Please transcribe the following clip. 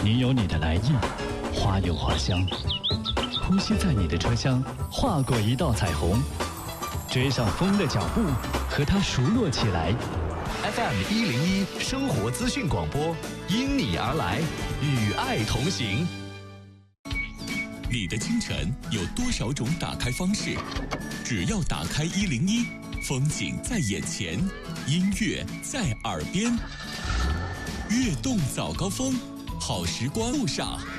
你有你的来意，花有花香，呼吸在你的车厢，划过一道彩虹，追上风的脚步，和它熟络起来。 FM101生活资讯广播，因你而来，与爱同行。 你的清晨有多少种打开方式？只要打开101，风景在眼前，音乐在耳边。悦动早高峰，好时光路上。